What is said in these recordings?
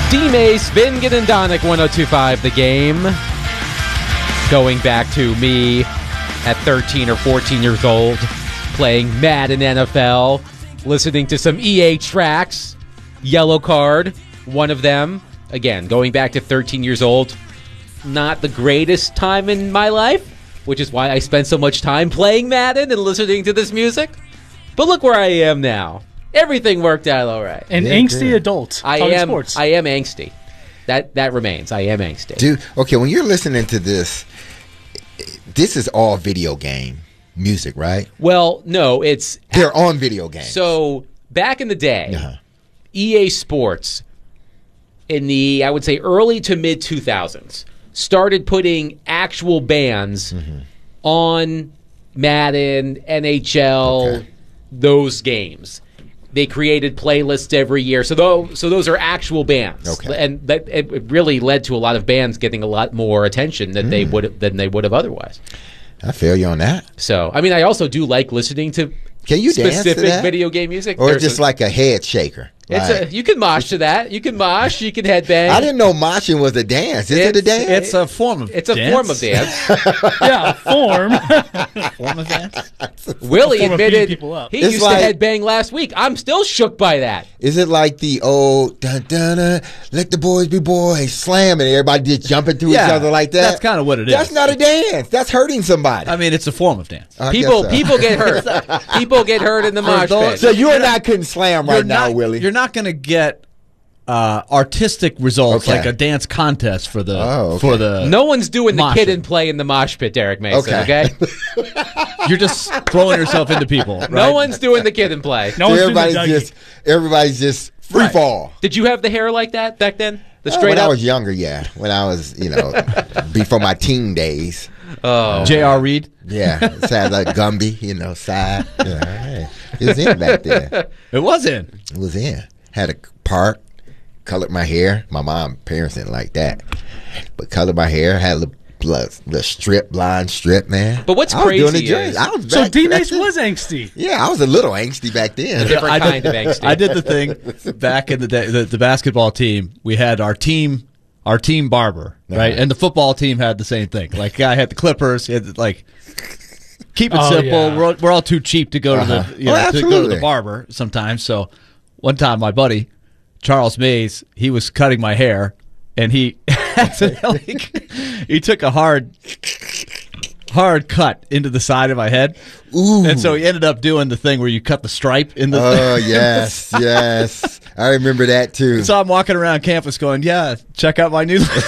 D-Mace, Vingan and Donick, 102.5 The Game. Going back to me at 13 or 14 years old, playing Madden NFL, listening to some EA tracks. Yellow Card, one of them. Again, going back to 13 years old, not the greatest time in my life, which is why I spent so much time playing Madden and listening to this music. But look where I am now. Everything worked out all right. An angsty adult. I am angsty. That remains. I am angsty. Dude, okay, when you're listening to this is all video game music, right? Well, no, they're on video games. So back in the day, EA Sports in the, I would say, early to mid 2000s started putting actual bands on Madden, NHL, those games. They created playlists every year, so those are actual bands, and it really led to a lot of bands getting a lot more attention than they would have otherwise. I feel you on that. So, I mean, I also do like listening to specific video game music, or just like a head shaker. You can mosh to that. You can mosh. You can headbang. I didn't know moshing was a dance. Is it a dance? It's a form of dance. It's a form of dance. Yeah, a form. Form of dance. Willie admitted he It's used to headbang last week. I'm still shook by that. Is it like the old dun dun dun, let the boys be boys, slam, and everybody just jumping to each other like that? That's kind of what it is. That's not a dance. That's hurting somebody. I mean, it's a form of dance. People get hurt. People get hurt in the mosh pit. So you and I couldn't slam right now, Willie. You're not going to get artistic results like a dance contest for the. No one's doing the moshing. kid and play in the mosh pit, Derek Mason. Okay. You're just throwing yourself into people. Right? No one's doing the kid and play. No one's doing the everybody's just free fall. Did you have the hair like that back then? The straight when up. I was younger, yeah. When I was, before my teen days. Oh, J.R. Reed. Yeah, it had like Gumby, side. It was in back there. It was in. It was in. Had a part, colored my hair. My parents didn't like that, but colored my hair. Had a little blind strip, man. But what's crazy is so D-Mace was angsty. Yeah, I was a little angsty back then. A different kind of angsty. I did the thing back in the day. The basketball team, we had our team barber, right? And the football team had the same thing. Like, guy had the clippers. He had keep it simple. Yeah. We're all too cheap to go to the to go to the barber sometimes. So one time, my buddy Charles Mays, he was cutting my hair, and he accidentally he took a hard cut into the side of my head. Ooh. And so he ended up doing the thing where you cut the stripe in the. Oh yes, yes, I remember that too. So I'm walking around campus going, "Yeah, check out my new hair."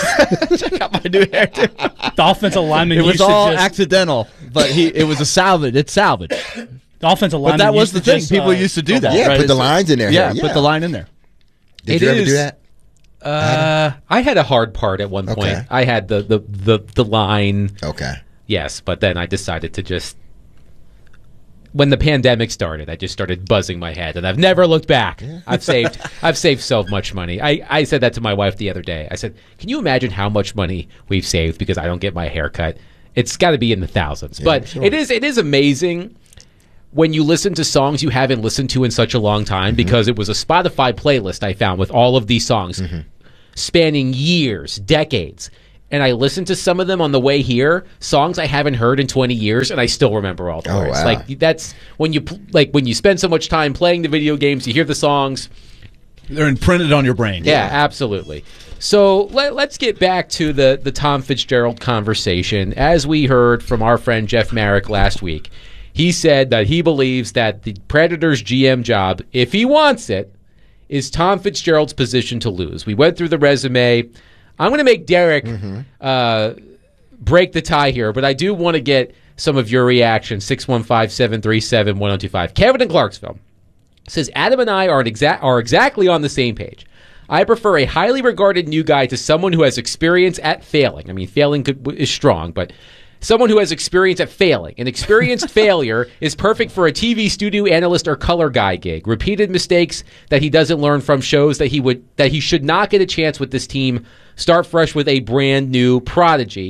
The offensive lineman. It was all accidental, but it was a salvage. It's salvage. The offensive lineman. But that was the thing. People used to do that. Yeah, right? put the lines in there. Yeah, put the line in there. Did you ever do that? I had a hard part at one point. Okay. I had the line. Okay. Yes, but then I decided to just. When the pandemic started, I just started buzzing my head, and I've never looked back. I've saved so much money. I said that to my wife the other day. I said, "Can you imagine how much money we've saved because I don't get my hair cut? It's got to be in the thousands." Yeah, but sure. It is amazing when you listen to songs you haven't listened to in such a long time, because it was a Spotify playlist I found with all of these songs spanning years, decades. And I listened to some of them on the way here, songs I haven't heard in 20 years, and I still remember all the words. Wow. Like, that's when you spend so much time playing the video games, you hear the songs. They're imprinted on your brain. Yeah, absolutely. So let's get back to the Tom Fitzgerald conversation. As we heard from our friend Jeff Marek last week, he said that he believes that the Predators GM job, if he wants it, is Tom Fitzgerald's position to lose. We went through the resume. I'm going to make Derek break the tie here, but I do want to get some of your reaction. 615-737-1025. Kevin in Clarksville says, Adam and I are exactly on the same page. I prefer a highly regarded new guy to someone who has experience at failing. I mean, failing is strong, but someone who has experience at failing. An experienced failure is perfect for a TV studio analyst or color guy gig. Repeated mistakes that he doesn't learn from shows that he should not get a chance with this team. Start fresh with a brand new prodigy.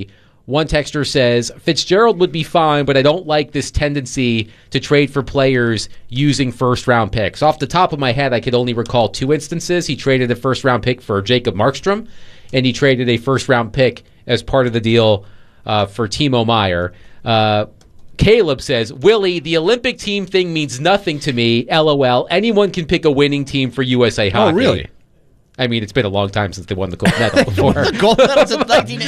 One texter says, Fitzgerald would be fine, but I don't like this tendency to trade for players using first-round picks. Off the top of my head, I could only recall 2 instances. He traded a first-round pick for Jacob Markstrom, and he traded a first-round pick as part of the deal for Timo Meyer. Caleb says, Willie, the Olympic team thing means nothing to me. LOL. Anyone can pick a winning team for USA Hockey. Oh, really? I mean, it's been a long time since they won the gold medal before. Gold medal since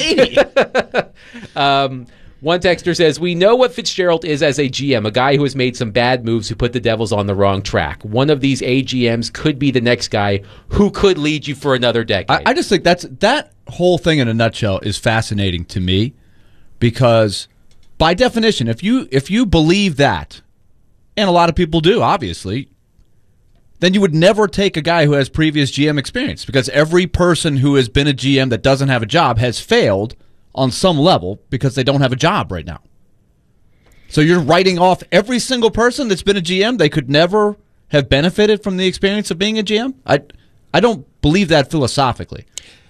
1980. One texter says, we know what Fitzgerald is as a GM, a guy who has made some bad moves who put the Devils on the wrong track. One of these AGMs could be the next guy who could lead you for another decade. I just think that whole thing in a nutshell is fascinating to me because by definition, if you believe that, and a lot of people do, obviously, then you would never take a guy who has previous GM experience because every person who has been a GM that doesn't have a job has failed on some level because they don't have a job right now. So you're writing off every single person that's been a GM. They could never have benefited from the experience of being a GM. I don't believe that philosophically.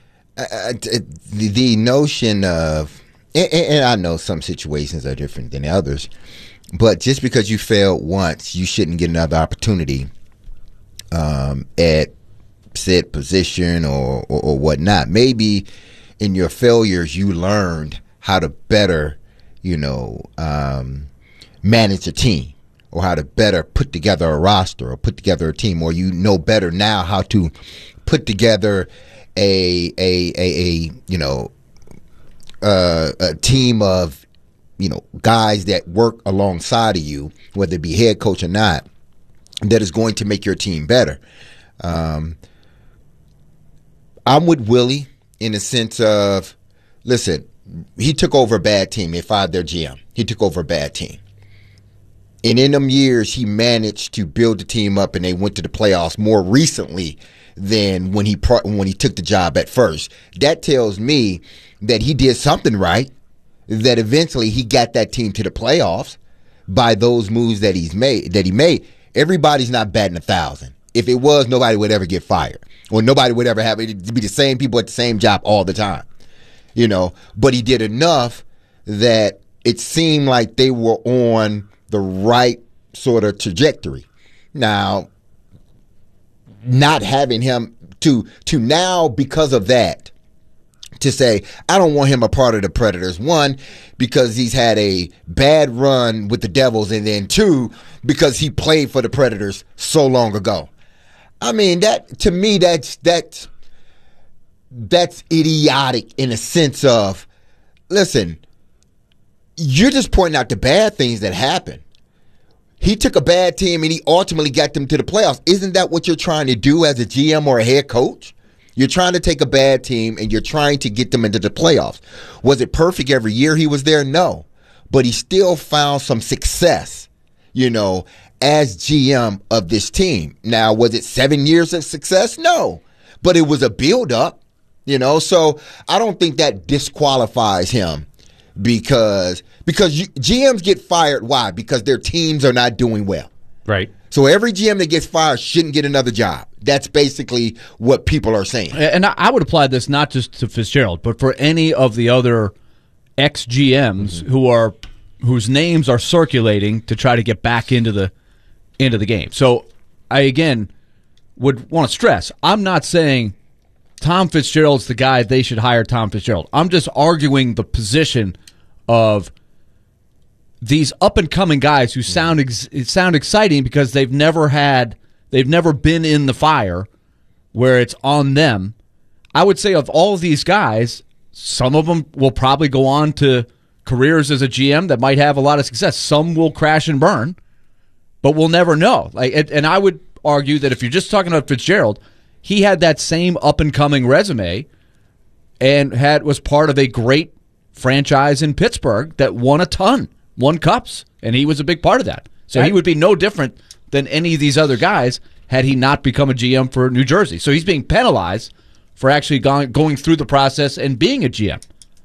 The notion of, and I know some situations are different than others, but just because you failed once, you shouldn't get another opportunity at said position or whatnot. Maybe in your failures, you learned how to better, manage a team or how to better put together a roster or put together a team, or you know better now how to put together a team of, guys that work alongside of you, whether it be head coach or not, that is going to make your team better. I'm with Willie in the sense of, listen, he took over a bad team. They fired their GM. He took over a bad team. And in them years, he managed to build the team up, and they went to the playoffs more recently than when he took the job at first. That tells me that he did something right, that eventually he got that team to the playoffs by those moves that he made. Everybody's not batting 1,000. If it was, nobody would ever get fired, or nobody would ever have it to be the same people at the same job all the time, But he did enough that it seemed like they were on the right sort of trajectory. Now, not having him to now because of that, to say, I don't want him a part of the Predators. One, because he's had a bad run with the Devils, and then two, because he played for the Predators so long ago. I mean, that to me, that's idiotic in a sense of, listen, you're just pointing out the bad things that happen. He took a bad team and he ultimately got them to the playoffs. Isn't that what you're trying to do as a GM or a head coach? You're trying to take a bad team and you're trying to get them into the playoffs. Was it perfect every year he was there? No. But he still found some success, as GM of this team. Now, was it 7 years of success? No. But it was a build-up, So I don't think that disqualifies him because GMs get fired. Why? Because their teams are not doing well. Right. So every GM that gets fired shouldn't get another job. That's basically what people are saying. And I would apply this not just to Fitzgerald, but for any of the other ex-GMs whose names are circulating to try to get back into the game. So I, again, would want to stress, I'm not saying Tom Fitzgerald's the guy they should hire Tom Fitzgerald. I'm just arguing the position of these up-and-coming guys who sound exciting because they've never been in the fire where it's on them. I would say of all of these guys, some of them will probably go on to careers as a GM that might have a lot of success. Some will crash and burn, but we'll never know. And I would argue that if you're just talking about Fitzgerald, he had that same up-and-coming resume and was part of a great franchise in Pittsburgh that won cups, and he was a big part of that. So he would be no different than any of these other guys had he not become a GM for New Jersey. So he's being penalized for actually going through the process and being a GM.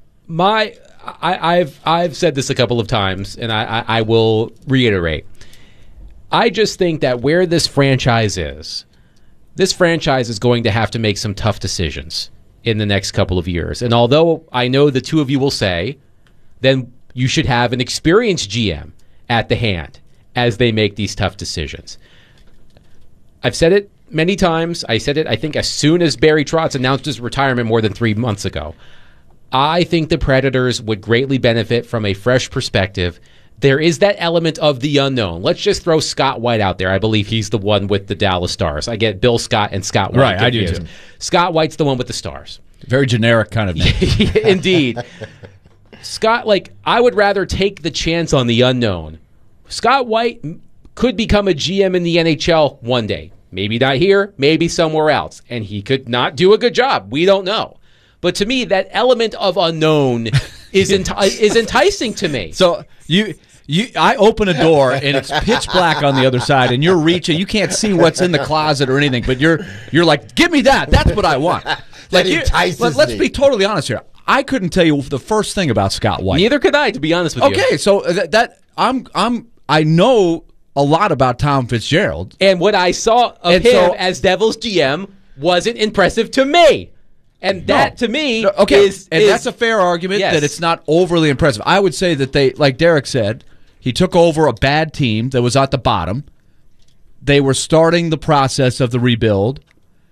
I've said this a couple of times, and I will reiterate. I just think that where this franchise is going to have to make some tough decisions in the next couple of years. And although I know the two of you will say then you should have an experienced GM at the hand as they make these tough decisions. I've said it many times. I said it, I think, as soon as Barry Trotz announced his retirement more than 3 months ago. I think the Predators would greatly benefit from a fresh perspective. There is that element of the unknown. Let's just throw Scott White out there. I believe he's the one with the Dallas Stars. I get Bill Scott and Scott White. Right, confused. I do too. Scott White's the one with the Stars. Very generic kind of name. Indeed. Scott, I would rather take the chance on the unknown. Scott White could become a GM in the NHL one day. Maybe not here, maybe somewhere else. And he could not do a good job. We don't know. But to me, that element of unknown is enticing to me. So I open a door and it's pitch black on the other side, and you're reaching. You can't see what's in the closet or anything, but you're like, give me that. That's what I want. Let's be totally honest here. I couldn't tell you the first thing about Scott White. Neither could I, to be honest with you. Okay, so I know a lot about Tom Fitzgerald, and what I saw of him as Devils GM wasn't impressive to me. And that, to me, is that's a fair argument that it's not overly impressive. I would say that they, like Derek said, he took over a bad team that was at the bottom. They were starting the process of the rebuild.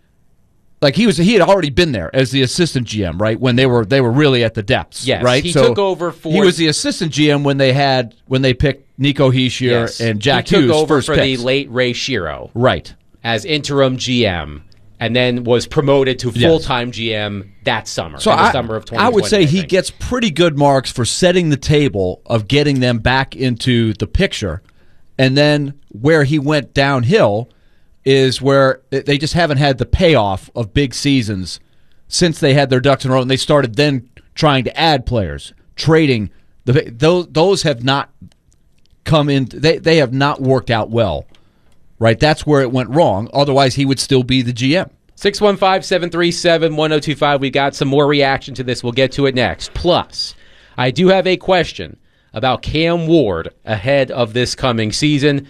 He had already been there as the assistant GM, right? When they were really at the depths, yes, right? He took over for. He was the assistant GM when they picked Nico Hischier and Jack Hughes. He took over for picks. the late Ray Shero, right, as interim GM. And then was promoted to full-time GM that summer, so in the summer of 2020. I would say he gets pretty good marks for setting the table of getting them back into the picture. And then where he went downhill is where they just haven't had the payoff of big seasons since they had their ducks in a row. And they started then trying to add players, trading. Those have not come in. They have not worked out well. Right, that's where it went wrong. Otherwise, he would still be the GM. 615-737-1025. We got some more reaction to this. We'll get to it next. Plus, I do have a question about Cam Ward ahead of this coming season.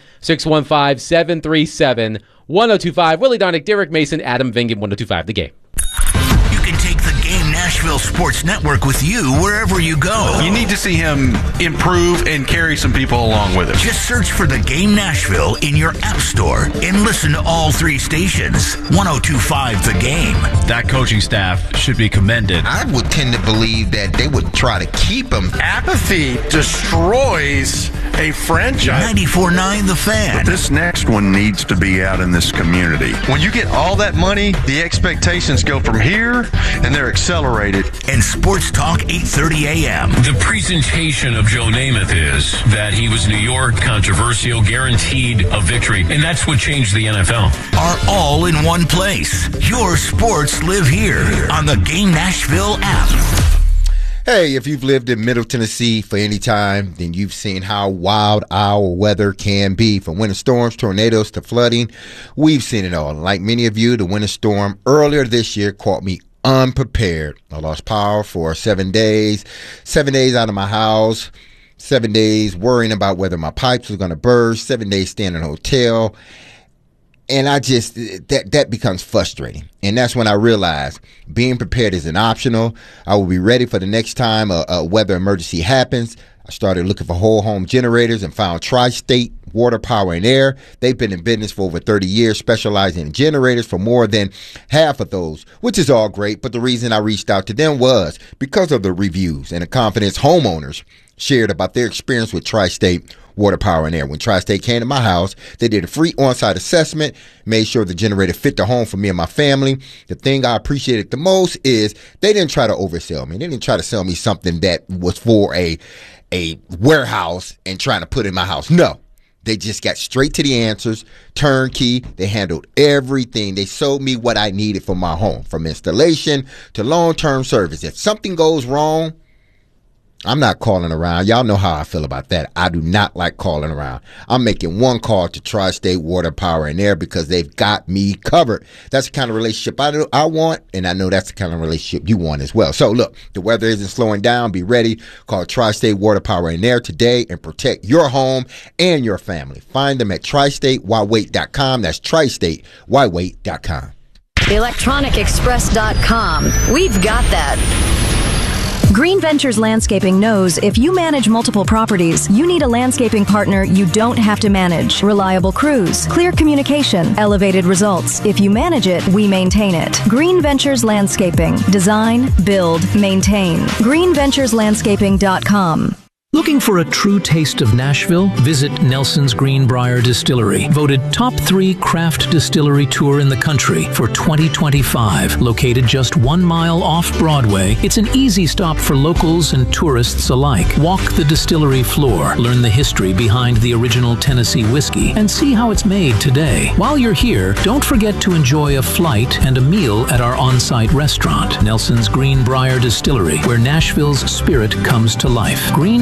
615-737-1025. Willie Donick, Derek Mason, Adam Vingan, 1025 The Game. You can take the Game Nashville Sports Network with you wherever you go. You need to see him improve and carry some people along with him. Just search for the Game Nashville in your app store and listen to all 3 stations. 1025 The Game. That coaching staff should be commended. I would tend to believe that they would try to keep him. Apathy destroys a franchise. 94.9 The Fan. But this next one needs to be out in this community. When you get all that money, the expectations go from here, and they're accelerated. And Sports Talk 8:30 a.m. The presentation of Joe Namath is that he was New York, controversial, guaranteed a victory, and that's what changed the NFL. Are all in one place. Your sports live here on the Game Nashville app. Hey, if you've lived in Middle Tennessee for any time, then you've seen how wild our weather can be. From winter storms, tornadoes, to flooding, we've seen it all. Like many of you, the winter storm earlier this year caught me unprepared. I lost power for 7 days. 7 days out of my house. 7 days worrying about whether my pipes were going to burst. 7 days staying in a hotel. And that becomes frustrating. And that's when I realized being prepared isn't optional. I will be ready for the next time a weather emergency happens. I started looking for whole home generators and found Tri-State Water, Power, and Air. They've been in business for over 30 years, specializing in generators for more than half of those, which is all great. But the reason I reached out to them was because of the reviews and the confidence homeowners shared about their experience with Tri-State Water, Power, and Air. When Tri-State came to my house, they did a free on-site assessment, made sure the generator fit the home for me and my family. The thing I appreciated the most is they didn't try to oversell me. They didn't try to sell me something that was for a warehouse and trying to put in my house. No. They just got straight to the answers, turnkey. They handled everything. They sold me what I needed for my home, from installation to long-term service. If something goes wrong, I'm not calling around. Y'all know how I feel about that. I do not like calling around. I'm making one call to Tri-State Water, Power, and Air because they've got me covered. That's the kind of relationship I want, and I know that's the kind of relationship you want as well. So, look, the weather isn't slowing down. Be ready. Call Tri-State Water, Power, and Air today and protect your home and your family. Find them at tristatewhywait.com. That's tristatewhywait.com. electronicexpress.com. We've got that. Green Ventures Landscaping knows if you manage multiple properties, you need a landscaping partner you don't have to manage. Reliable crews, clear communication, elevated results. If you manage it, we maintain it. Green Ventures Landscaping. Design, build, maintain. GreenVenturesLandscaping.com. Looking for a true taste of Nashville? Visit Nelson's Greenbrier Distillery, voted top 3 craft distillery tour in the country for 2025. Located just 1 mile off Broadway, it's an easy stop for locals and tourists alike. Walk the distillery floor, learn the history behind the original Tennessee whiskey, and see how it's made today. While you're here, don't forget to enjoy a flight and a meal at our on-site restaurant, Nelson's Greenbrier Distillery, where Nashville's spirit comes to life.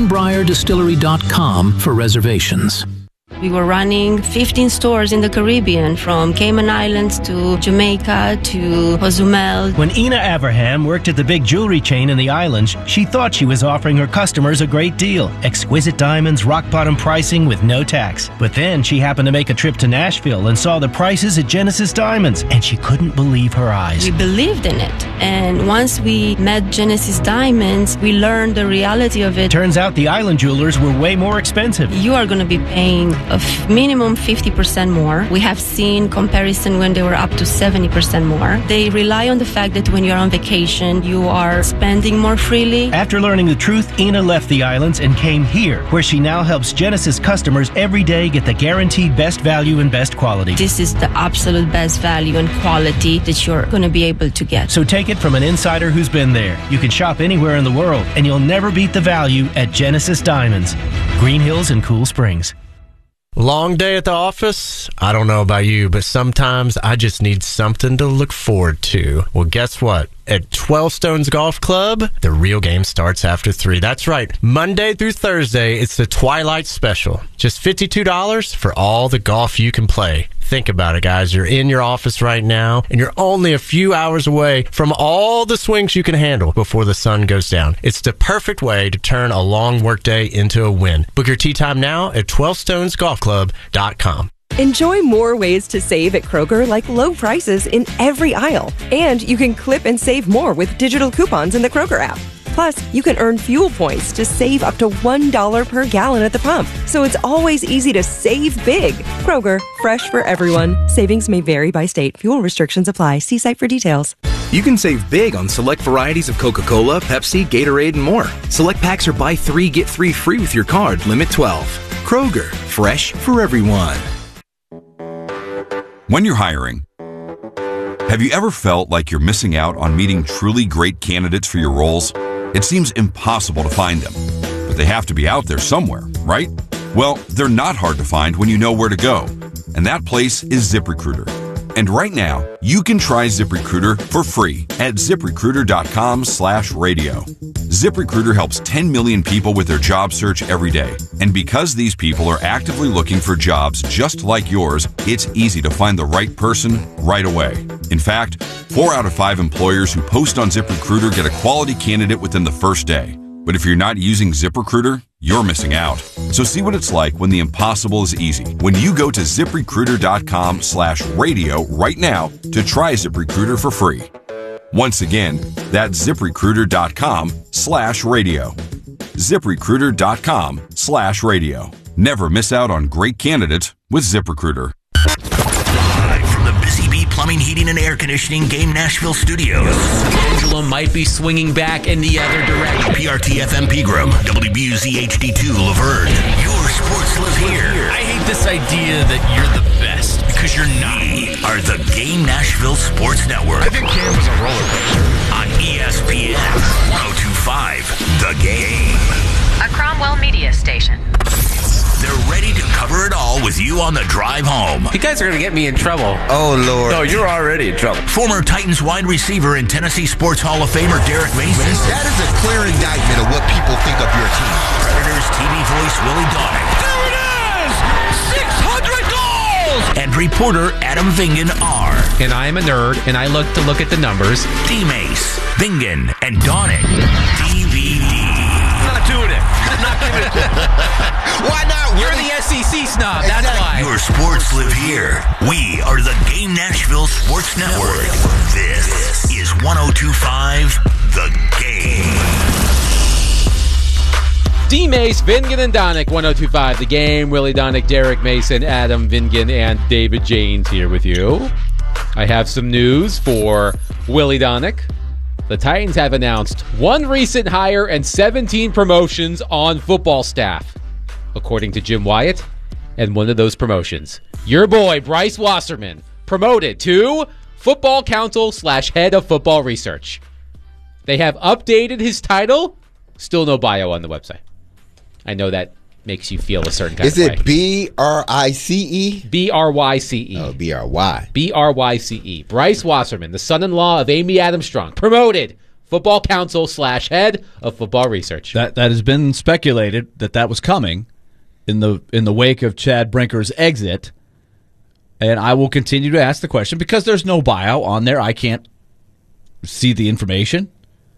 GreenbrierDistillery.com for reservations. We were running 15 stores in the Caribbean, from Cayman Islands to Jamaica to Cozumel. When Ina Abraham worked at the big jewelry chain in the islands, she thought she was offering her customers a great deal. Exquisite diamonds, rock-bottom pricing with no tax. But then she happened to make a trip to Nashville and saw the prices at Genesis Diamonds, and she couldn't believe her eyes. We believed in it. And once we met Genesis Diamonds, we learned the reality of it. Turns out the island jewelers were way more expensive. You are going to be paying a minimum 50% more. We have seen comparison when they were up to 70% more. They rely on the fact that when you're on vacation, you are spending more freely. After learning the truth, Ina left the islands and came here, where she now helps Genesis customers every day get the guaranteed best value and best quality. This is the absolute best value and quality that you're going to be able to get. So take it from an insider who's been there. You can shop anywhere in the world, and you'll never beat the value at Genesis Diamonds. Green Hills and Cool Springs. Long day at the office? I don't know about you, but sometimes I just need something to look forward to. Well, guess what? At 12 Stones Golf Club, the real game starts after 3. That's right. Monday through Thursday, it's the Twilight Special. Just $52 for all the golf you can play. Think about it, guys. You're in your office right now, and you're only a few hours away from all the swings you can handle before the sun goes down. It's the perfect way to turn a long workday into a win. Book your tee time now at 12stonesgolfclub.com. Enjoy more ways to save at Kroger, like low prices in every aisle. And you can clip and save more with digital coupons in the Kroger app. Plus, you can earn fuel points to save up to $1 per gallon at the pump. So it's always easy to save big. Kroger, fresh for everyone. Savings may vary by state. Fuel restrictions apply. See site for details. You can save big on select varieties of Coca-Cola, Pepsi, Gatorade, and more. Select packs are buy 3, get 3 free with your card. Limit 12. Kroger, fresh for everyone. When you're hiring, have you ever felt like you're missing out on meeting truly great candidates for your roles? It seems impossible to find them, but they have to be out there somewhere, right? Well, they're not hard to find when you know where to go, and that place is ZipRecruiter. And right now, you can try ZipRecruiter for free at ZipRecruiter.com/radio. ZipRecruiter helps 10 million people with their job search every day. And because these people are actively looking for jobs just like yours, it's easy to find the right person right away. In fact, 4 out of 5 employers who post on ZipRecruiter get a quality candidate within the first day. But if you're not using ZipRecruiter, you're missing out. So see what it's like when the impossible is easy. When you go to ZipRecruiter.com/radio right now to try ZipRecruiter for free. Once again, that's ZipRecruiter.com/radio. ZipRecruiter.com/radio. Never miss out on great candidates with ZipRecruiter. Live from the Busy Bee Plumbing, Heating, and Air Conditioning Game Nashville Studios. Pendulum might be swinging back in the other direction. PRT FM Pegram, WBUZ HD2 Laverne. Your sports live here. I hate this idea that you're the best, because you're not. We are the Game Nashville Sports Network. I think Cam was a roller coaster. On ESPN 102.5, The Game. A Cromwell media station. They're ready to cover it all with you on the drive home. You guys are going to get me in trouble. Oh, Lord. No, you're already in trouble. Former Titans wide receiver and Tennessee Sports Hall of Famer Derek Mason. That is a clear indictment of what people think of your team. Predators TV voice Willie Donick. There it is! 600 goals! And reporter Adam Vingan R. And I am a nerd, and I look at the numbers. D-Mace, Vingan, and Donick. DVD. Not doing it. Not giving it. Why not? You're the SEC snob. That's why. Your sports live here. We are the Game Nashville Sports Network. This is 102.5 The Game. D-Mace, Vingan, and Donick, 102.5 The Game. Willie Donick, Derek Mason, Adam Vingan, and David Janes here with you. I have some news for Willie Donick. The Titans have announced 1 recent hire and 17 promotions on football staff, according to Jim Wyatt. And one of those promotions, your boy Bryce Wasserman, promoted to Football Counsel / Head of Football Research. They have updated his title. Still no bio on the website. I know that makes you feel a certain kind of way. Is it B-R-I-C-E? B-R-Y-C-E. Oh, B-R-Y. B-R-Y-C-E. Bryce Wasserman, the son-in-law of Amy Adams Strong, promoted Football Counsel / Head of Football Research. That has been speculated that was coming in the wake of Chad Brinker's exit. And I will continue to ask the question because there's no bio on there. I can't see the information.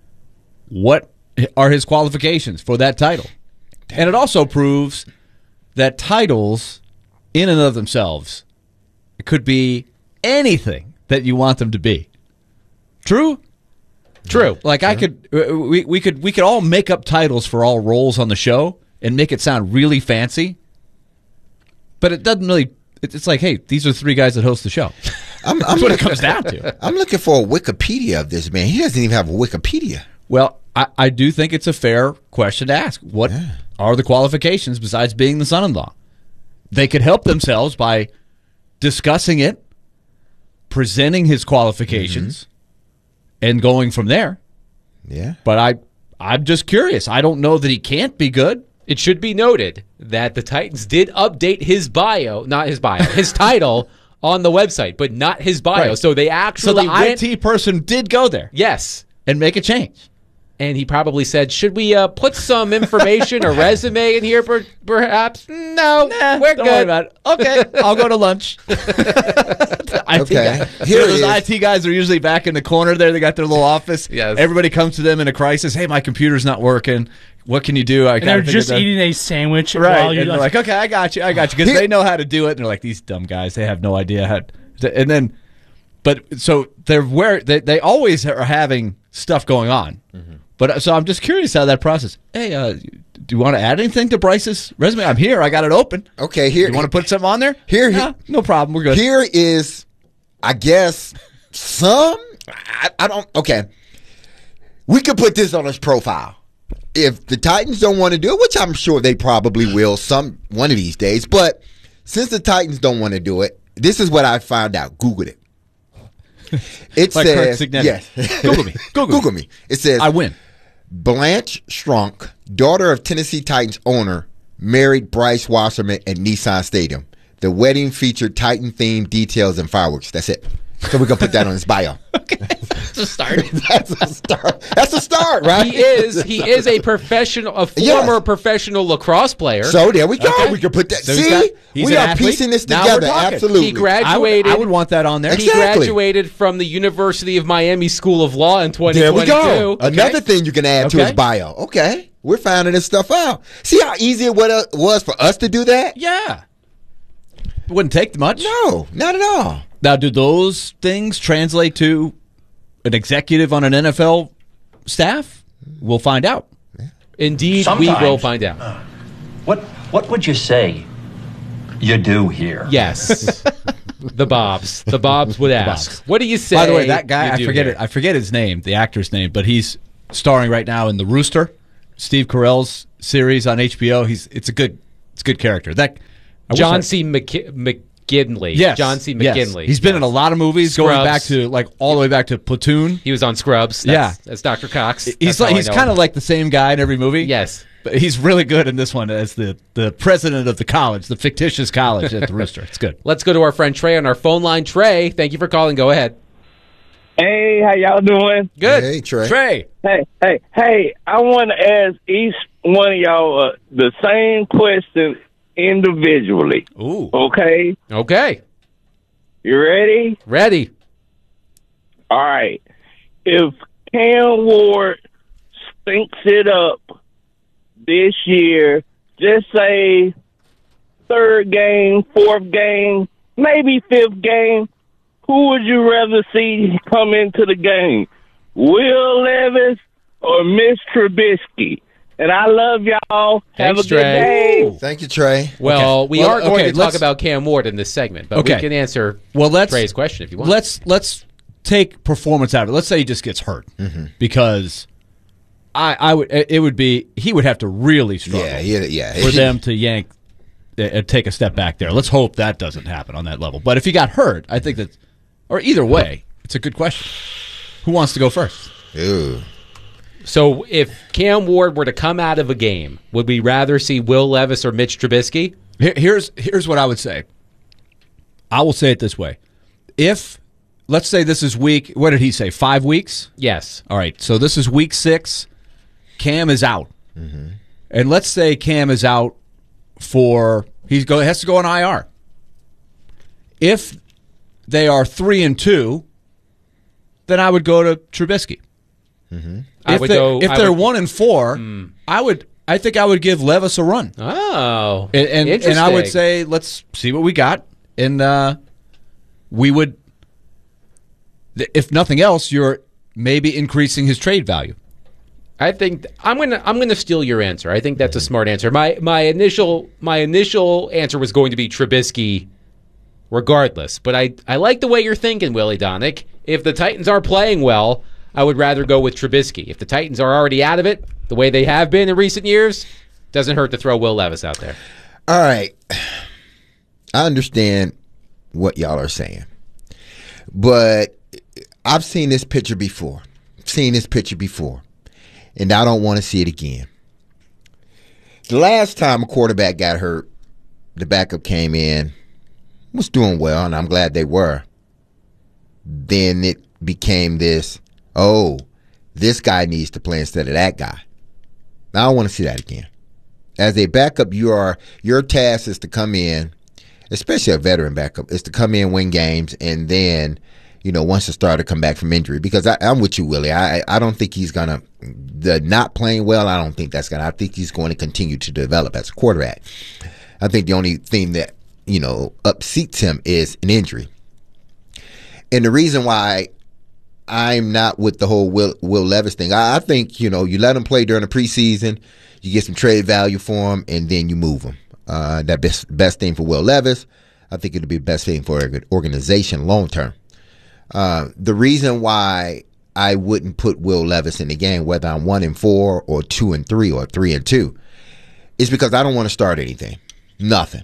What are his qualifications for that title? And it also proves that titles, in and of themselves, could be anything that you want them to be. True? True. Like I could, we could all make up titles for all roles on the show and make it sound really fancy. But it doesn't really. It's like, hey, these are 3 guys that host the show. That's what it comes down to. I'm looking for a Wikipedia of this man. He doesn't even have a Wikipedia. Well, I do think it's a fair question to ask. What are the qualifications besides being the son-in-law? They could help themselves by discussing it, presenting his qualifications, and going from there. Yeah. But I'm just curious. I don't know that he can't be good. It should be noted that the Titans did update his bio, not his bio, his title on the website, but not his bio. Right. So they actually IT person did go there. Yes. And make a change. And he probably said, should we put some information, a resume in here perhaps? No, we're Don't good. worry about it. Okay, I'll go to lunch. Okay. Here those IT guys are usually back in the corner there. They got their little office. Yes. Everybody comes to them in a crisis. Hey, my computer's not working. What can you do? And they're just eating a sandwich. Right. While And they're like, okay, I got you. Because they know how to do it. And they're like, these dumb guys, they have no idea how to. And then, but so they always are having stuff going on. But so I'm just curious how that process. Hey, do you want to add anything to Bryce's resume? I'm here. I got it open. Okay, here. You want to put something on there? Here. No problem. We're good. Here is, I guess, some. I don't. Okay. We could put this on his profile. If the Titans don't want to do it, which I'm sure they probably will one of these days, but since the Titans don't want to do it, this is what I found out. Googled it. It like says, Kirk Signetti. yes. Google me. Google me. It says, I win. Blanche Strunk, daughter of Tennessee Titans owner, married Bryce Wasserman at Nissan Stadium. The wedding featured Titan-themed details and fireworks. That's it. So we're going to put that on his bio. Okay. That's a start. That's a start. That's a start, right? He is a former professional lacrosse player. So there we go. Okay. We can put that. So See, he's we an are athlete. piecing this Now together. we're talking. Absolutely. He graduated. I would want that on there. He graduated from the University of Miami School of Law in 2022. There we go. Okay. Another thing you can add to his bio. Okay. We're finding this stuff out. See how easy it was for us to do that? Yeah. It wouldn't take much. No, not at all. Now, do those things translate to an executive on an NFL staff? We'll find out. Indeed, Sometimes. we will find out. What would you say you do here? Yes. The Bobs would ask. What do you say? By the way, that guy, you do I forget his name, the actor's name, but he's starring right now in The Rooster, Steve Carell's series on HBO. It's a good character. John C. McGinley. Yes. John C. Yes. McGinley. He's been in a lot of movies, Scrubs. going back to all the way back to Platoon. He was on Scrubs. That's Dr. Cox. He's kind of like the same guy in every movie. Yes. But he's really good in this one as the president of the college, the fictitious college at the Rooster. It's good. Let's go to our friend Trey on our phone line. Trey, thank you for calling. Go ahead. Hey, how y'all doing? Good. Hey, Trey. Trey. Hey, I want to ask each one of y'all the same question individually. Ooh. Okay? Okay. You ready? Ready. All right. If Cam Ward stinks it up this year, just say third game, fourth game, maybe fifth game, who would you rather see come into the game? Will Levis or Mitch Trubisky? And I love y'all. Thanks, Have a good Trey. day. Thank you, Trey. Well, we are going to talk let's- about Cam Ward in this segment, but we can answer Trey's question if you want. Let's take performance out of it. Let's say he just gets hurt because he would have to really struggle for them to yank take a step back there. Let's hope that doesn't happen on that level. But if he got hurt, I think that, or either way, it's a good question. Who wants to go first? Ooh. So if Cam Ward were to come out of a game, would we rather see Will Levis or Mitch Trubisky? Here's what I would say. I will say it this way. If, let's say this is week, what did he say, 5 weeks? Yes. All right, so this is week 6. Cam is out. And let's say Cam is out has to go on IR. If they are 3-2, then I would go to Trubisky. If they're 1-4, I think I would give Levis a run. Oh, and I would say let's see what we got, and we would, if nothing else, you're maybe increasing his trade value. I think I'm gonna steal your answer. I think that's a smart answer. My initial answer was going to be Trubisky, regardless. But I like the way you're thinking, Willie Donick. If the Titans are playing well, I would rather go with Trubisky. If the Titans are already out of it, the way they have been in recent years, doesn't hurt to throw Will Levis out there. All right, I understand what y'all are saying, but I've seen this picture before. And I don't want to see it again. The last time a quarterback got hurt, the backup came in, was doing well, and I'm glad they were. Then it became this, this guy needs to play instead of that guy. I don't want to see that again. As a backup, your task is to come in, especially a veteran backup, is to come in, win games, and then, once the starter come back from injury. Because I'm with you, Willie. I don't think he's going to, the not playing well, I don't think that's going to, I think he's going to continue to develop as a quarterback. I think the only thing that, upsets him is an injury. And the reason why I'm not with the whole Will Levis thing, I think, you let him play during the preseason, you get some trade value for him, and then you move him. That best thing for Will Levis. I think it'll be the best thing for an organization long term. The reason why I wouldn't put Will Levis in the game, whether I'm 1-4 or 2-3 or 3-2, is because I don't want to start anything. Nothing.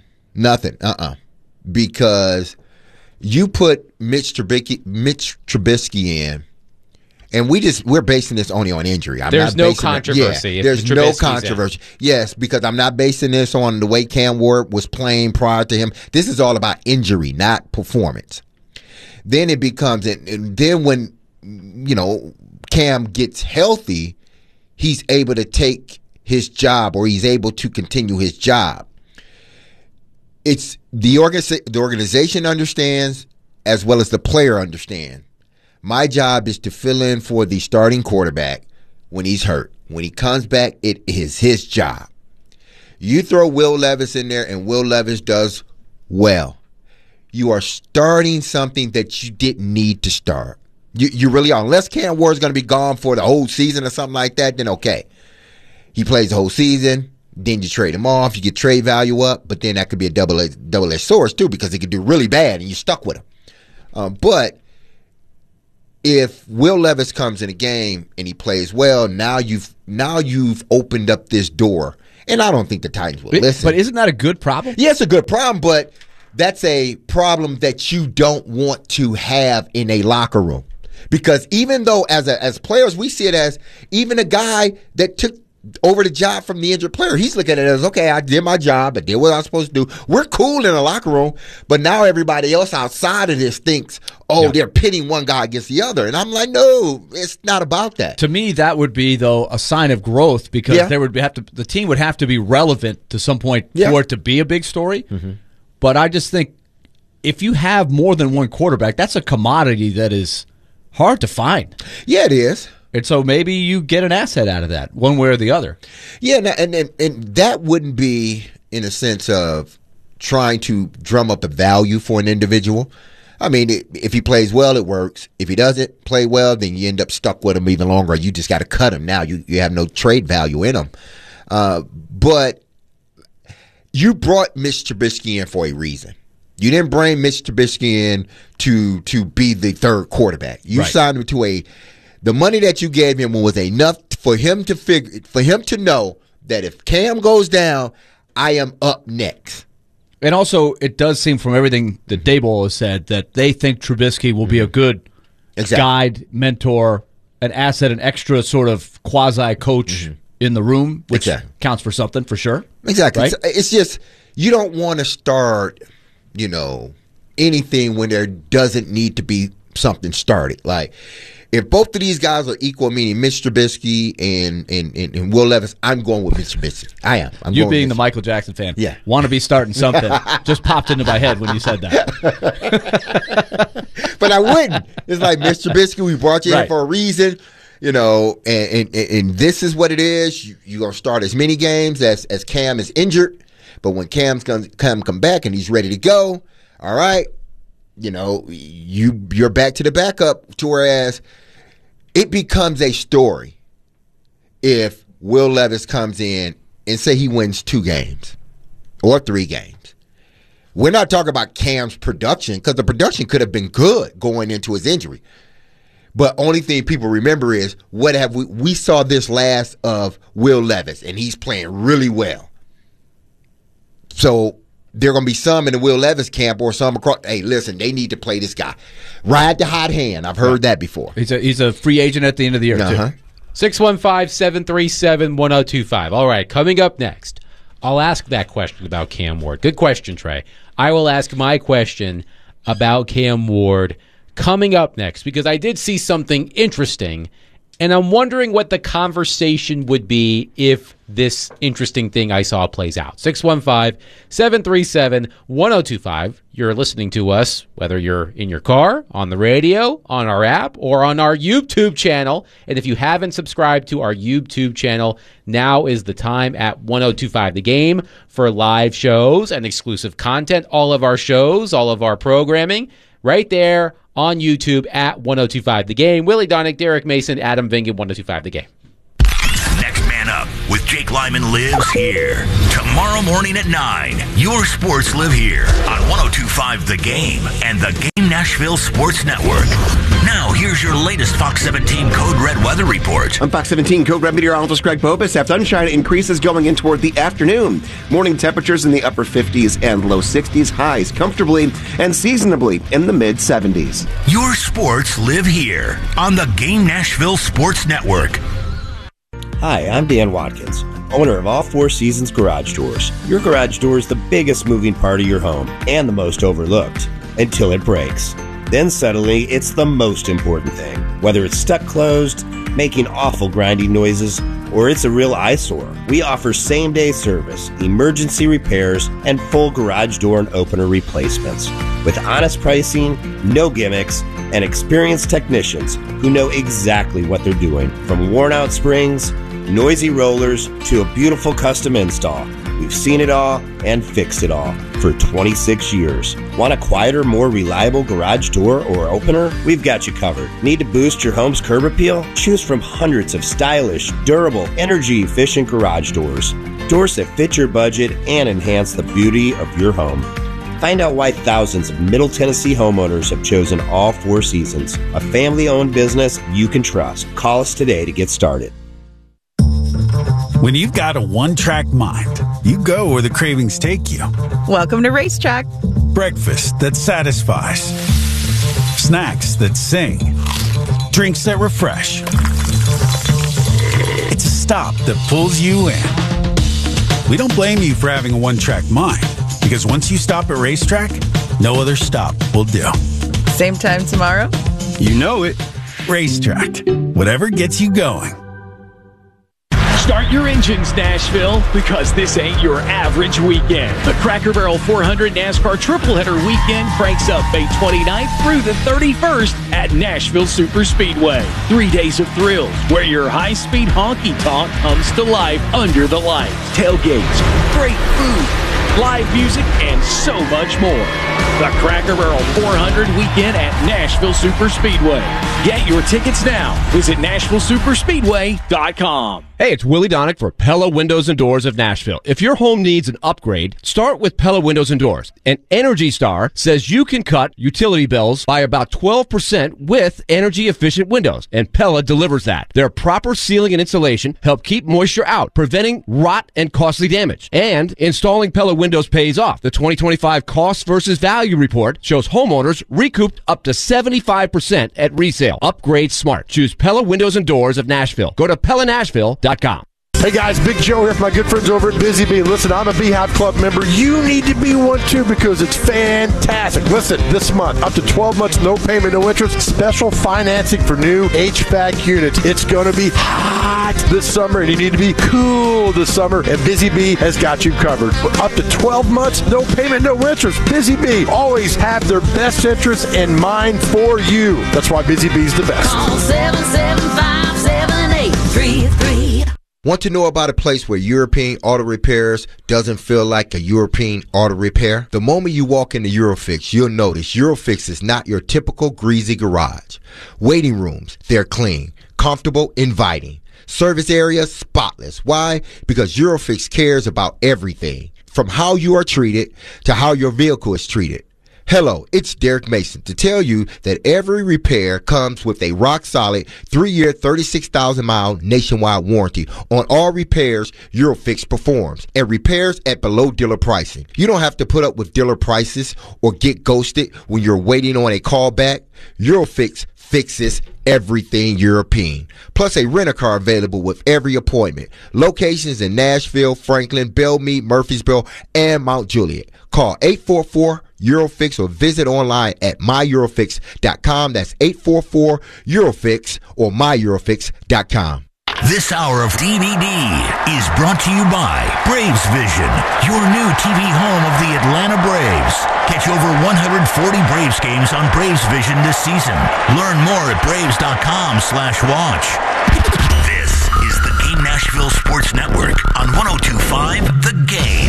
Because you put Mitch Trubisky in, and we're basing this only on injury. There's no controversy. There's no controversy. Yes, because I'm not basing this on the way Cam Ward was playing prior to him. This is all about injury, not performance. Then it becomes, and then when Cam gets healthy, he's able to take his job, or he's able to continue his job. It's the organization understands, as well as the player understand. My job is to fill in for the starting quarterback when he's hurt. When he comes back, it is his job. You throw Will Levis in there, and Will Levis does well. You are starting something that you didn't need to start. You really are. Unless Cam Ward's going to be gone for the whole season or something like that, then okay. He plays the whole season. Then you trade him off. You get trade value up, but then that could be a double-edged sword too, because he could do really bad and you're stuck with him. But if Will Levis comes in a game and he plays well, now you've opened up this door, and I don't think the Titans will listen. But isn't that a good problem? Yeah, it's a good problem, but that's a problem that you don't want to have in a locker room, because even though as players we see it as even a guy that took over the job from the injured player, he's looking at it as, okay, I did my job, I did what I was supposed to do. We're cool in the locker room, but now everybody else outside of this thinks, they're pitting one guy against the other. And I'm like, no, it's not about that. To me, that would be, though, a sign of growth, because the team would have to be relevant to some point for it to be a big story. Mm-hmm. But I just think if you have more than one quarterback, that's a commodity that is hard to find. Yeah, it is. And so maybe you get an asset out of that, one way or the other. Yeah, and that wouldn't be in a sense of trying to drum up a value for an individual. I mean, if he plays well, it works. If he doesn't play well, then you end up stuck with him even longer. You just got to cut him now. You have no trade value in him. But you brought Mitch Trubisky in for a reason. You didn't bring Mitch Trubisky in to be the third quarterback. You signed him to the money that you gave him was enough for him to know that if Cam goes down, I am up next. And also, it does seem from everything that Daboll has said that they think Trubisky will be a good guide, mentor, an asset, an extra sort of quasi-coach in the room, which counts for something for sure. Exactly. Right? It's just you don't want to start, anything when there doesn't need to be something started. Like, if both of these guys are equal, meaning Mitch Trubisky and Will Levis, I'm going with Mitch Trubisky. I am. You being the Michael Jackson fan, want to be starting something, just popped into my head when you said that. But I wouldn't. It's like, Mitch Trubisky, we brought you in for a reason, and this is what it is. You're going to start as many games as Cam is injured, but when Cam's going to come back and he's ready to go, all right, you're back to the backup, to whereas it becomes a story if Will Levis comes in and say he wins 2 games or 3 games. We're not talking about Cam's production, because the production could have been good going into his injury. But only thing people remember is what have we saw this last of Will Levis, and he's playing really well. So there are going to be some in the Will Levis camp or some across. Hey, listen, they need to play this guy. Ride the hot hand. I've heard that before. He's a free agent at the end of the year, too. 615-737-1025. All right, coming up next, I'll ask that question about Cam Ward. Good question, Trey. I will ask my question about Cam Ward coming up next, because I did see something interesting, and I'm wondering what the conversation would be if this interesting thing I saw plays out. 615-737-1025. You're listening to us, whether you're in your car, on the radio, on our app, or on our YouTube channel. And if you haven't subscribed to our YouTube channel, now is the time at 1025 The Game for live shows and exclusive content. All of our shows, all of our programming, right there on YouTube at 1025 The Game. Willie Donick, Derek Mason, Adam Vingan, 1025 The Game. Next Man Up with Jake Lyman lives here. Tomorrow morning at 9, your sports live here on 1025 The Game and the Game Nashville Sports Network. Now, here's your latest Fox 17 Code Red weather report. I'm Fox 17 Code Red meteorologist Greg Bopus. Have sunshine increases going in toward the afternoon. Morning temperatures in the upper 50s and low 60s. Highs comfortably and seasonably in the mid 70s. Your sports live here on the Game Nashville Sports Network. Hi, I'm Dan Watkins, owner of All Four Seasons Garage Doors. Your garage door is the biggest moving part of your home and the most overlooked until it breaks. Then suddenly, it's the most important thing. Whether it's stuck closed, making awful grinding noises, or it's a real eyesore, we offer same-day service, emergency repairs, and full garage door and opener replacements. With honest pricing, no gimmicks, and experienced technicians who know exactly what they're doing. From worn-out springs, noisy rollers, to a beautiful custom install. We've seen it all and fixed it all for 26 years. Want a quieter, more reliable garage door or opener? We've got you covered. Need to boost your home's curb appeal? Choose from hundreds of stylish, durable, energy-efficient garage doors. Doors that fit your budget and enhance the beauty of your home. Find out why thousands of Middle Tennessee homeowners have chosen All Four Seasons, a family-owned business you can trust. Call us today to get started. When you've got a one-track mind, you go where the cravings take you. Welcome to Racetrack. Breakfast that satisfies. Snacks that sing. Drinks that refresh. It's a stop that pulls you in. We don't blame you for having a one-track mind, because once you stop at Racetrack, no other stop will do. Same time tomorrow? You know it. Racetrack. Whatever gets you going. Start your engines, Nashville, because this ain't your average weekend. The Cracker Barrel 400 NASCAR Triple Header Weekend cranks up May 29th through the 31st at Nashville Super Speedway. 3 days of thrills where your high-speed honky-tonk comes to life under the lights. Tailgates, great food, live music, and so much more. The Cracker Barrel 400 Weekend at Nashville Super Speedway. Get your tickets now. Visit NashvilleSuperspeedway.com. Hey, it's Willie Donick for Pella Windows and Doors of Nashville. If your home needs an upgrade, start with Pella Windows and Doors. And Energy Star says you can cut utility bills by about 12% with energy-efficient windows, and Pella delivers that. Their proper sealing and insulation help keep moisture out, preventing rot and costly damage. And installing Pella windows pays off. The 2025 Cost versus Value Report shows homeowners recouped up to 75% at resale. Upgrade smart. Choose Pella Windows and Doors of Nashville. Go to PellaNashville.com. Hey guys, Big Joe here from my good friends over at Busy Bee. Listen, I'm a Beehive Club member. You need to be one too because it's fantastic. Listen, this month, up to 12 months, no payment, no interest, special financing for new HVAC units. It's going to be hot this summer and you need to be cool this summer, and Busy Bee has got you covered. Up to 12 months, no payment, no interest. Busy Bee always have their best interests in mind for you. That's why Busy Bee's the best. Call 775-7833. Want to know about a place where European Auto Repairs doesn't feel like a European auto repair? The moment you walk into Eurofix, you'll notice Eurofix is not your typical greasy garage. Waiting rooms, they're clean, comfortable, inviting. Service area, spotless. Why? Because Eurofix cares about everything, from how you are treated to how your vehicle is treated. Hello, it's Derek Mason to tell you that every repair comes with a rock-solid 3-year, 36,000-mile nationwide warranty on all repairs Eurofix performs, and repairs at below dealer pricing. You don't have to put up with dealer prices or get ghosted when you're waiting on a call back. Eurofix fixes everything European. Plus a rent-a-car available with every appointment. Locations in Nashville, Franklin, Belmead, Murfreesboro, and Mount Juliet. Call 844-EUROFIX or visit online at myeurofix.com. That's 844-EUROFIX or myeurofix.com. This hour of DVD is brought to you by Braves Vision, your new TV home of the Atlanta Braves. Catch over 140 Braves games on Braves Vision this season. Learn more at braves.com/watch. This is the Game Nashville Sports Network on 102.5 The Game.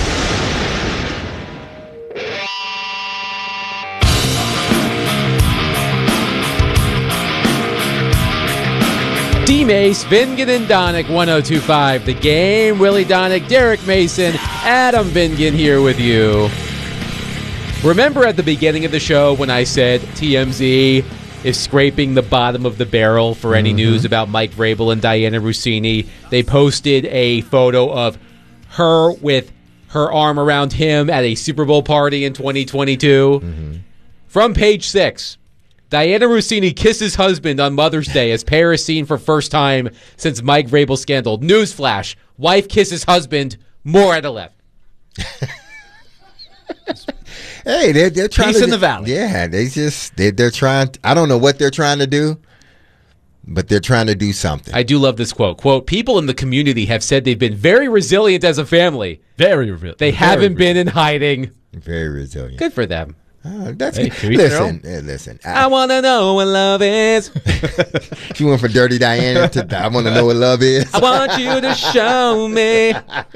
D-Mace, Vingan and Donick, 102.5 The Game. Willie Donick, Derek Mason, Adam Vingan here with you. Remember at the beginning of the show when I said TMZ is scraping the bottom of the barrel for any news about Mike Vrabel and Diana Russini? They posted a photo of her with her arm around him at a Super Bowl party in 2022. From Page 6. Diana Russini kisses husband on Mother's Day as pair is seen for first time since Mike Vrabel scandal. Newsflash: wife kisses husband, more at 11. Hey, they're trying Peace to, in the valley. Yeah, they're trying. I don't know what they're trying to do, but they're trying to do something. I do love this quote. Quote: people in the community have said they've been very resilient as a family. Very resilient. They haven't been in hiding. Very resilient. Good for them. That's Hey, good. Listen. I want to know what love is. She went from Dirty Diana to I want to know what love is. I want you to show me.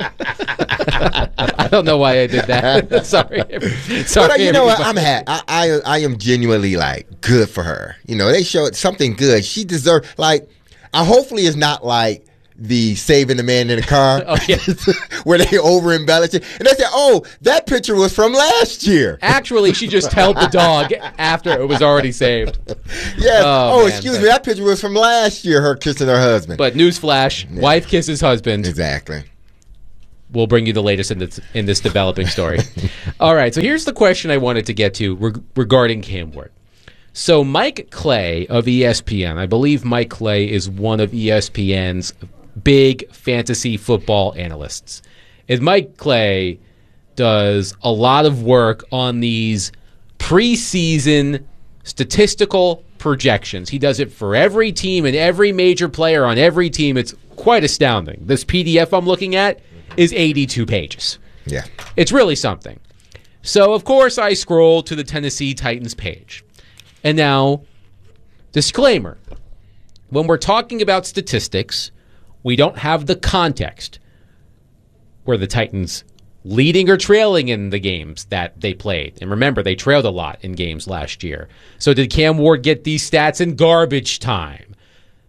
I don't know why I did that. Sorry. But you know what? I'm happy. I am genuinely like good for her. You know, they showed something good. She deserves hopefully it's not like the Saving the Man in the Car, where they over embellish it, and they said, "Oh, that picture was from last year." Actually, she just held the dog after it was already saved. Yes. Excuse me, that picture was from last year. Her kissing her husband. But newsflash: wife kisses husband. Exactly. We'll bring you the latest in this developing story. All right. So here's the question I wanted to get to regarding Cam Ward. So Mike Clay of ESPN, I believe Mike Clay is one of ESPN's big fantasy football analysts. And Mike Clay does a lot of work on these preseason statistical projections. He does it for every team and every major player on every team. It's quite astounding. This PDF I'm looking at is 82 pages. Yeah. It's really something. So, of course, I scroll to the Tennessee Titans page. And now, disclaimer. When we're talking about statistics, we don't have the context. Were the Titans leading or trailing in the games that they played? And remember, they trailed a lot in games last year. So did Cam Ward get these stats in garbage time?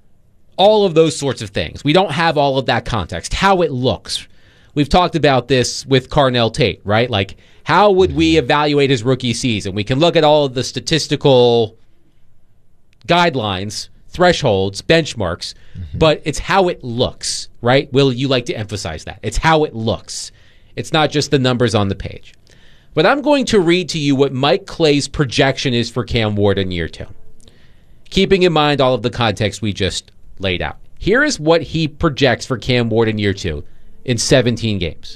all of those sorts of things. We don't have all of that context. How it looks. We've talked about this with Carnell Tate, right? Like, how would we evaluate his rookie season? We can look at all of the statistical guidelines, thresholds, benchmarks, but it's how it looks, right? Will, you like to emphasize that. It's how it looks. It's not just the numbers on the page. But I'm going to read to you what Mike Clay's projection is for Cam Ward in year 2, keeping in mind all of the context we just laid out. Here is what he projects for Cam Ward in year 2 in 17 games.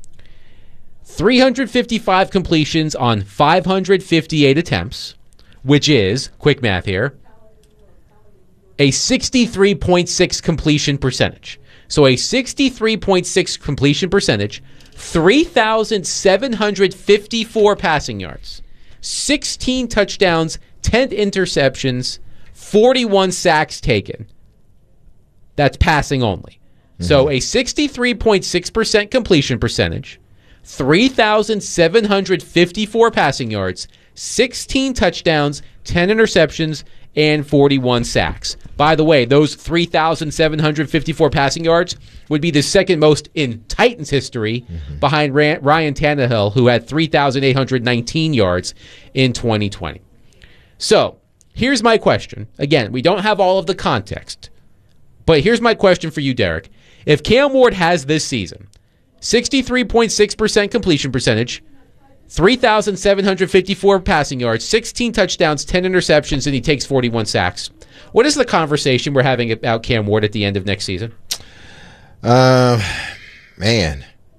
355 completions on 558 attempts, which is, quick math here, a 63.6 completion percentage. So a 63.6 completion percentage, 3,754 passing yards, 16 touchdowns, 10 interceptions, 41 sacks taken. That's passing only. So a 63.6% completion percentage, 3,754 passing yards, 16 touchdowns, 10 interceptions, and 41 sacks. By the way, those 3,754 passing yards would be the second most in Titans history behind Ryan Tannehill, who had 3,819 yards in 2020. So, here's my question. Again, we don't have all of the context, but here's my question for you, Derek. If Cam Ward has this season, 63.6% completion percentage, 3,754 passing yards, 16 touchdowns, 10 interceptions, and he takes 41 sacks, what is the conversation we're having about Cam Ward at the end of next season? Man,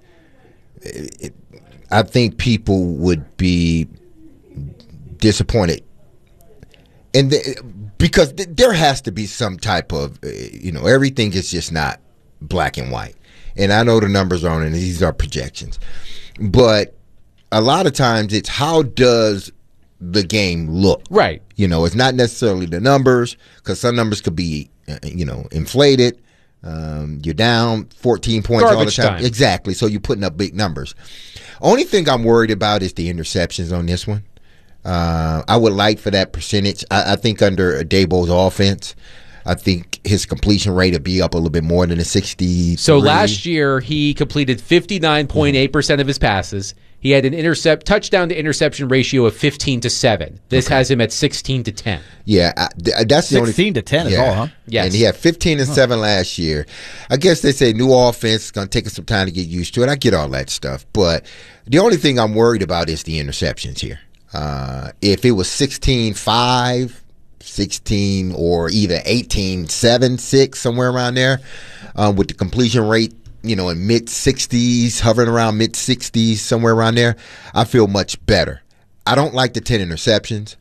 I think people would be disappointed. And because there has to be some type of, everything is just not black and white. And I know the numbers are on it, and these are projections. But a lot of times it's how does the game look? Right. It's not necessarily the numbers, because some numbers could be, inflated. You're down 14 points Garbage all the time. time. Exactly. So you're putting up big numbers. Only thing I'm worried about is the interceptions on this one. I would like for that percentage. I think under Dabo's offense, I think his completion rate would be up a little bit more than the 60. So last year, he completed 59.8% of his passes. He had an touchdown to interception ratio of 15-7. This has him at 16-10. Yeah, that's the only 16-10 is all, huh? Yes. And he had 15-7 last year. I guess they say new offense is going to take us some time to get used to it. I get all that stuff, but the only thing I'm worried about is the interceptions here. If it was 16-5, 16 or either 18-7, 6, somewhere around there, with the completion rate, in mid-60s, hovering around mid-60s, somewhere around there, I feel much better. I don't like the 10 interceptions,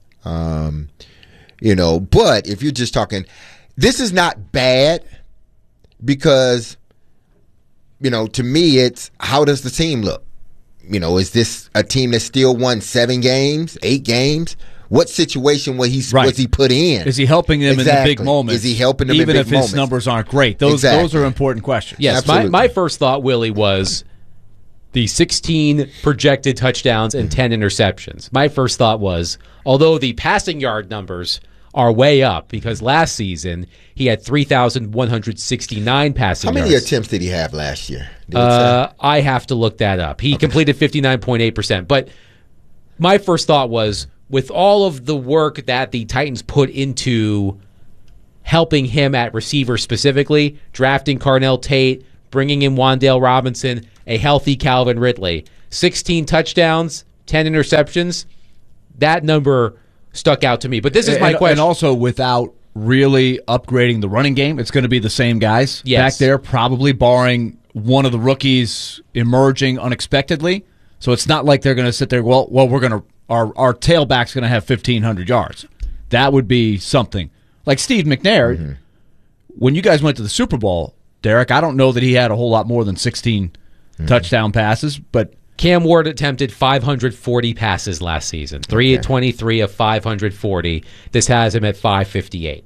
but if you're just talking, this is not bad because, to me, it's how does the team look? Is this a team that still won 7 games, 8 games? What situation was he put in? Is he helping them in the big moments? Is he helping them in big moments? Even if his numbers aren't great. Those are important questions. Yes, my first thought, Willie, was the 16 projected touchdowns and 10 interceptions. My first thought was, although the passing yard numbers are way up, because last season he had 3,169 passing yards. How many attempts did he have last year? I have to look that up. He completed 59.8%. But my first thought was, with all of the work that the Titans put into helping him at receiver specifically, drafting Carnell Tate, bringing in Wan'Dale Robinson, a healthy Calvin Ridley, 16 touchdowns, 10 interceptions, that number stuck out to me. But this is my question. And also, without really upgrading the running game, it's going to be the same guys back there, probably barring one of the rookies emerging unexpectedly. So it's not like they're going to sit there, we're going to our tailback's going to have 1,500 yards. That would be something. Like Steve McNair, when you guys went to the Super Bowl, Derek, I don't know that he had a whole lot more than 16 touchdown passes, but Cam Ward attempted 540 passes last season, 323 of 540. This has him at 558.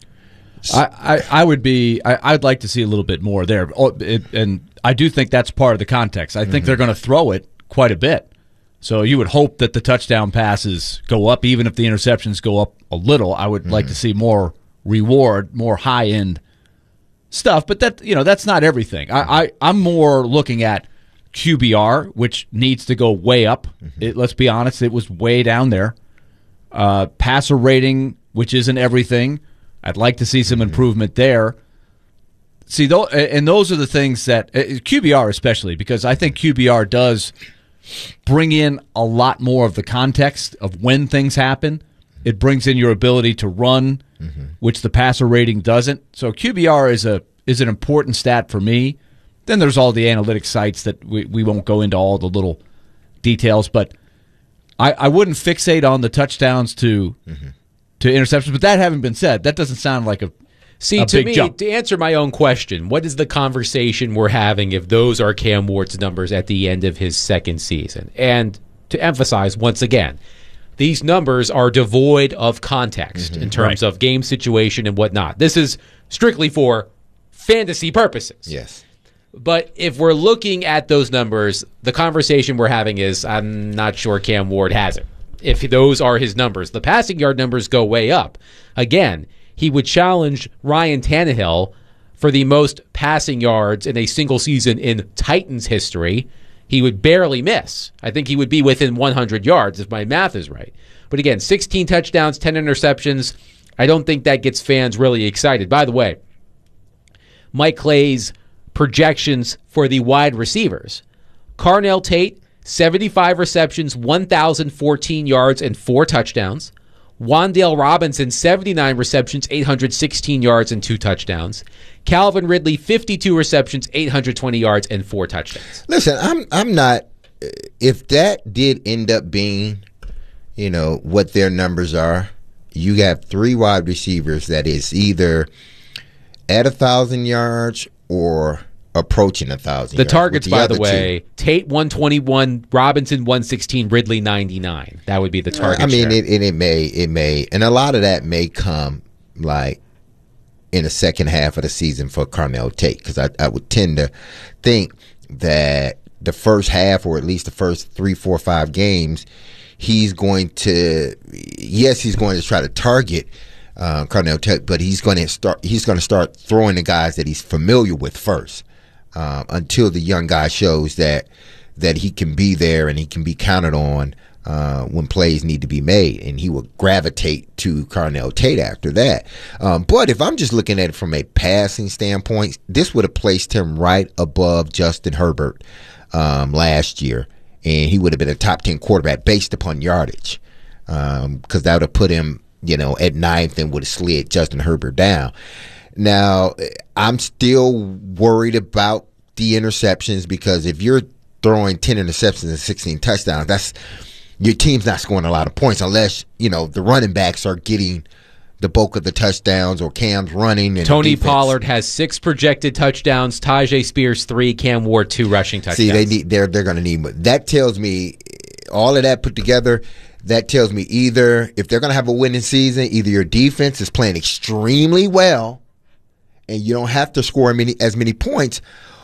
I'd like to see a little bit more there, and I do think that's part of the context. I think they're going to throw it quite a bit. So you would hope that the touchdown passes go up, even if the interceptions go up a little. I would like to see more reward, more high-end stuff, but that's not everything. I'm more looking at QBR, which needs to go way up. Let's be honest, it was way down there. Passer rating, which isn't everything. I'd like to see some improvement there. See, those are the things that QBR especially, because I think QBR does bring in a lot more of the context of when things happen. It brings in your ability to run, which the passer rating doesn't. So QBR is an important stat for me. Then there's all the analytics sites that we won't go into all the little details, but I wouldn't fixate on the touchdowns to interceptions. But that having been said, that doesn't sound like a big jump. To answer my own question, what is the conversation we're having if those are Cam Ward's numbers at the end of his second season? And to emphasize once again, these numbers are devoid of context in terms of game situation and whatnot. This is strictly for fantasy purposes. Yes. But if we're looking at those numbers, the conversation we're having is, I'm not sure Cam Ward has it. If those are his numbers, the passing yard numbers go way up. Again, he would challenge Ryan Tannehill for the most passing yards in a single season in Titans history. He would barely miss. I think he would be within 100 yards if my math is right. But again, 16 touchdowns, 10 interceptions. I don't think that gets fans really excited. By the way, Mike Clay's projections for the wide receivers. Carnell Tate, 75 receptions, 1,014 yards, and 4 touchdowns. Wan'Dale Robinson, 79 receptions, 816 yards, and 2 touchdowns. Calvin Ridley, 52 receptions, 820 yards, and 4 touchdowns. Listen, I'm not. If that did end up being, what their numbers are, you have 3 wide receivers that is either at 1,000 yards or approaching 1,000 yards. The targets, by the way, Tate 121, Robinson 116, Ridley 99. That would be the target. It may, and a lot of that may come like in the second half of the season for Carnell Tate, because I would tend to think that the first half, or at least the first 3, 4, 5 games, he's going to try to target Carnell Tate, but he's going to start throwing the guys that he's familiar with first, until the young guy shows that he can be there and he can be counted on when plays need to be made, and he will gravitate to Carnell Tate after that. But if I'm just looking at it from a passing standpoint, this would have placed him right above Justin Herbert last year, and he would have been a top 10 quarterback based upon yardage, because that would have put him at 9th and would have slid Justin Herbert down. Now, I'm still worried about the interceptions, because if you're throwing 10 interceptions and 16 touchdowns, your team's not scoring a lot of points unless, the running backs are getting the bulk of the touchdowns, or Cam's running. And Tony Pollard has 6 projected touchdowns, Tyjae Spears 3, Cam Ward 2 rushing touchdowns. See, they're going to need more. That tells me, all of that put together, that tells me either if they're going to have a winning season, either your defense is playing extremely well and you don't have to score as many points,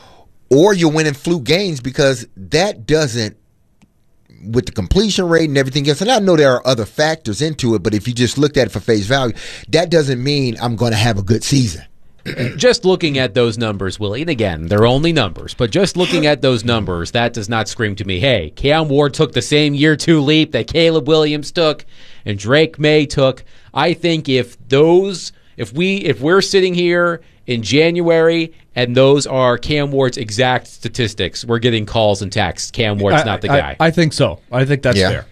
or you're winning fluke games, because that doesn't, with the completion rate and everything else, and I know there are other factors into it, but if you just looked at it for face value, that doesn't mean I'm going to have a good season. Just looking at those numbers, Willie, and again, they're only numbers, but just looking at those numbers, that does not scream to me, hey, Cam Ward took the same year 2 leap that Caleb Williams took and Drake May took. I think if we're sitting here in January and those are Cam Ward's exact statistics, we're getting calls and texts. Cam Ward's not the guy. I think so. I think that's fair.